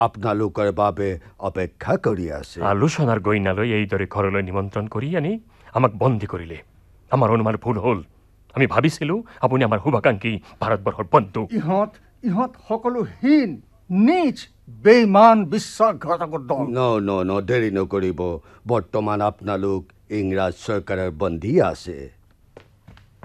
আপোনালোকৰ বাবে অপেক্ষা কৰি আছে আলোচনাৰ গইনালৈ এইদৰে ঘৰলৈ নিমন্ত্ৰণ কৰি আনি আমাক বন্দী কৰিলে আমাৰ অনুমান ভুল হ'ল আমি ভাবিছিলোঁ আপুনি আমাৰ শুভাকাংক্ষী ভাৰতবৰ্ষৰ বন্ধু ইহঁত সকলো হীন নীচ বেইমান বিশ্বাসঘাতকৰ দল ন দেৰি নকৰিব বৰ্তমান আপোনালোক ইংৰাজ চৰকাৰৰ বন্দী আছে